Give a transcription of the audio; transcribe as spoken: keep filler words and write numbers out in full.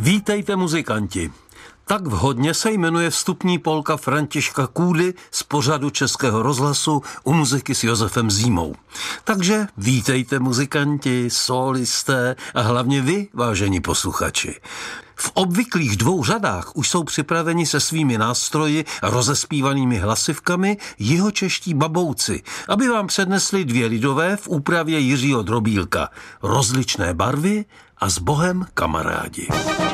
Vítejte muzikanti. Tak vhodně se jmenuje vstupní polka Františka Kůdy z pořadu Českého rozhlasu U muziky s Josefem Zímou. Takže vítejte muzikanti, sólisté a hlavně vy, vážení posluchači. V obvyklých dvou řadách už jsou připraveni se svými nástroji a rozespívanými hlasivkami jihočeští babouci, aby vám přednesli dvě lidové v úpravě Jiřího Drobílka. Rozličné barvy a s Bohem kamarádi.